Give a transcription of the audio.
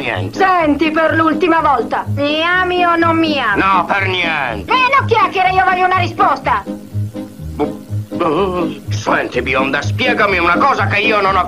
niente. Senti, per l'ultima volta, mi ami o non mi ami? No, per niente. Meno chiacchiere, io voglio una risposta. Senti, bionda, spiegami una cosa che io non ho